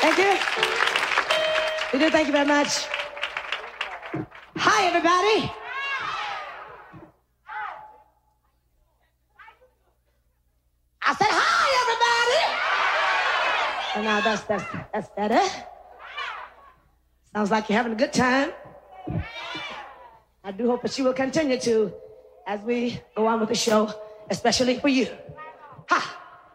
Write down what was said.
Thank you. We do thank you very much. Hi, everybody. I said, hi, everybody. And now that's better. Sounds like you're having a good time. I do hope that you will continue to as we go on with the show, especially for you. Ha!